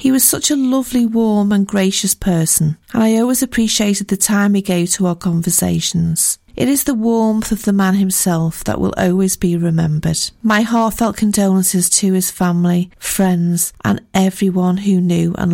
He was such a lovely, warm and gracious person, and I always appreciated the time he gave to our conversations. It is the warmth of the man himself that will always be remembered. My heartfelt condolences to his family, friends and everyone who knew and